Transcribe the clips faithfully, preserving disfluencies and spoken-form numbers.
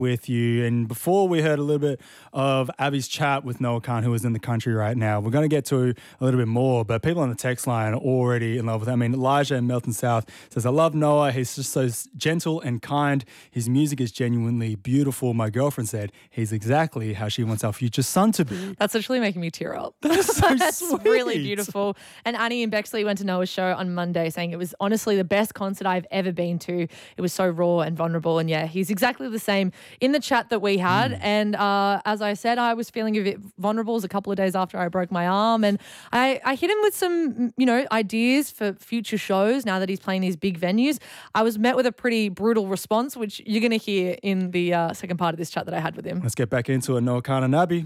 with you. And before we heard a little bit of Abby's chat with Noah Khan, who is in the country right now, we're going to get to a little bit more, but people on the text line are already in love with him. I mean, Elijah in Melton South says, I love Noah. He's just so gentle and kind. His music is genuinely beautiful. My girlfriend said he's exactly how she wants our future son to be. That's literally making me tear up. That is so That's sweet. really beautiful. And Annie in Bexley went to Noah's show on Monday saying it was honestly the best concert I've ever been to. It was so raw and vulnerable. And yeah, he's exactly the same in the chat that we had. Mm. And uh, as I said, I was feeling a bit vulnerable a couple of days after I broke my arm. And I, I hit him with some, you know, ideas for future shows now that he's playing these big venues. I was met with a pretty brutal response, which you're going to hear in the uh, second part of this chat that I had with him. Let's get back into it. Noah Khan and Abby.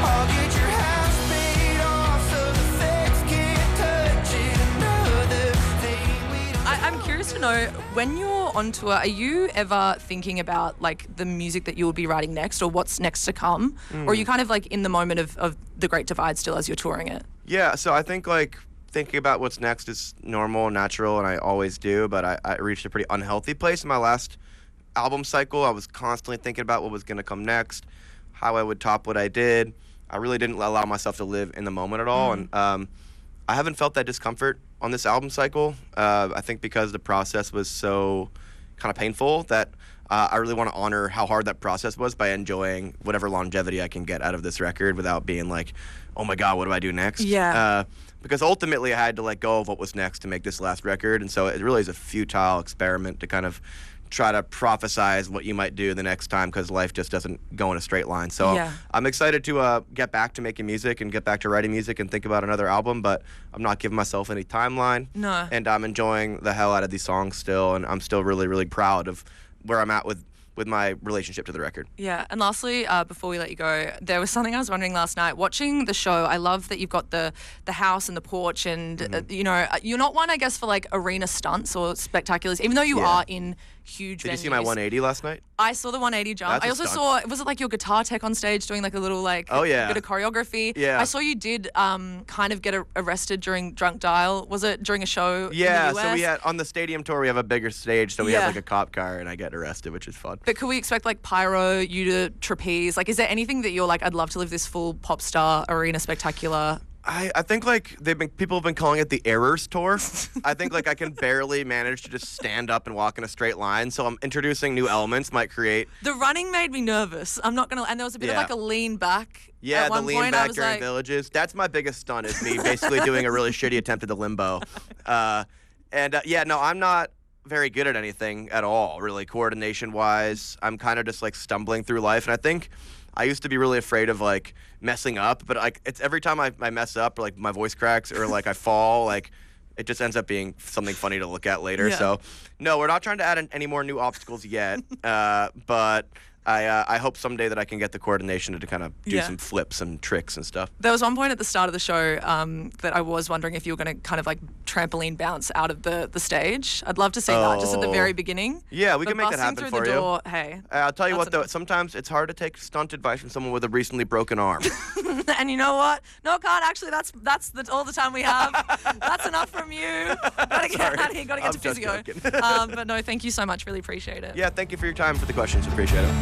To know, when you're on tour, are you ever thinking about like the music that you will be writing next or what's next to come? Mm. Or are you kind of like in the moment of, of the Great Divide still as you're touring it? Yeah, so I think like thinking about what's next is normal, natural, and I always do, but I, I reached a pretty unhealthy place in my last album cycle. I was constantly thinking about what was going to come next, how I would top what I did. I really didn't allow myself to live in the moment at all, mm. and um, I haven't felt that discomfort on this album cycle. Uh, I think because the process was so kind of painful that uh, I really want to honor how hard that process was by enjoying whatever longevity I can get out of this record without being like, oh my God, what do I do next? Yeah. Uh, because ultimately I had to let go of what was next to make this last record. And so it really is a futile experiment to kind of try to prophesize what you might do the next time because life just doesn't go in a straight line. So yeah. I'm excited to uh, get back to making music and get back to writing music and think about another album, but I'm not giving myself any timeline. No. And I'm enjoying the hell out of these songs still, and I'm still really, really proud of where I'm at with with my relationship to the record. Yeah, and lastly, uh, before we let you go, there was something I was wondering last night. Watching the show, I love that you've got the the house and the porch and, mm-hmm. uh, you know, you're not one, I guess, for like arena stunts or spectaculars, even though you yeah. are in huge Did venues. you see my one eighty last night? I saw the one eighty jump. That's I also stunt. saw, was it like your guitar tech on stage doing like a little like oh, yeah. bit of choreography? Yeah. I saw you did um, kind of get a- arrested during Drunk Dial. Was it during a show yeah, in the U S? So we had, on the stadium tour, we have a bigger stage, so we Yeah. have like a cop car and I get arrested, which is fun. But could we expect like pyro, you to trapeze? Like, is there anything that you're like, I'd love to live this full pop star arena spectacular? I, I think like they've been people have been calling it the errors tour. I think like I can barely manage to just stand up and walk in a straight line. So I'm introducing new elements might create. The running made me nervous. I'm not gonna. And there was a bit Yeah. of like a lean back. Yeah, at the one lean point. I back was during like, villages. That's my biggest stunt is me basically doing a really shitty attempt at the limbo. Uh, and uh, yeah, no, I'm not very good at anything at all, really, coordination wise. I'm kind of just like stumbling through life, and I think. I used to be really afraid of like messing up, but like it's every time I, I mess up or like my voice cracks or like I fall, like it just ends up being something funny to look at later. Yeah. So no, we're not trying to add in any more new obstacles yet, uh, but I uh, I hope someday that I can get the coordination to kind of do Yeah. some flips and tricks and stuff. There was one point at the start of the show um, that I was wondering if you were going to kind of like trampoline bounce out of the, the stage. I'd love to see that just at the Oh. very beginning. Yeah, we But can make that busting happen through for the you. door, hey. Uh, I'll tell you That's what though, enough. sometimes it's hard to take stunt advice from someone with a recently broken arm. And you know what? No, can't actually. That's that's the, all the time we have. That's enough from you. Gotta get out of here. Gotta get I'm to just physio. joking. um, but no, thank you so much. Really appreciate it. Yeah, thank you for your time for the questions. Appreciate it.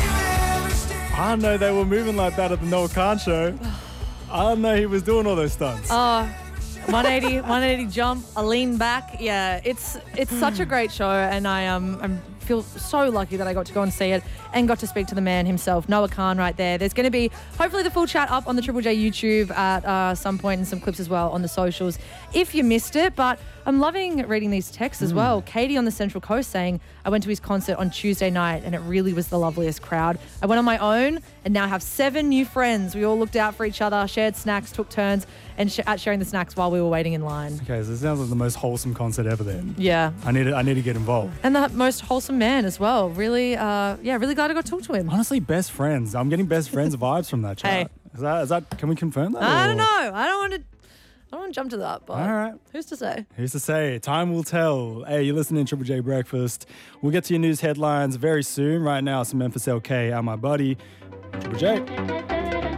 I didn't know they were moving like that at the Noah Khan show. I didn't know he was doing all those stunts. Oh, one eighty, one eighty jump, a lean back. Yeah, it's it's such a great show, and I um I'm feel so lucky that I got to go and see it and got to speak to the man himself, Noah Khan, right there. There's going to be hopefully the full chat up on the Triple J YouTube at uh, some point and some clips as well on the socials if you missed it. But I'm loving reading these texts as well. Katie on the Central Coast saying, I went to his concert on Tuesday night and it really was the loveliest crowd. I went on my own and now have seven new friends. We all looked out for each other, shared snacks, took turns and sh- at sharing the snacks while we were waiting in line. Okay, so this sounds like the most wholesome concert ever then. Yeah. I need to, I need to get involved. And the most wholesome man as well. Really, uh, yeah, really glad I got to talk to him. Honestly, best friends. I'm getting best friends vibes from that chat. Hey. Is that, is that, can we confirm that? I or- don't know. I don't want to. I don't want to jump to that, but All right. who's to say? Who's to say? Time will tell. Hey, you're listening to Triple J Breakfast. We'll get to your news headlines very soon. Right now, some Memphis L K, I'm my buddy. Triple J.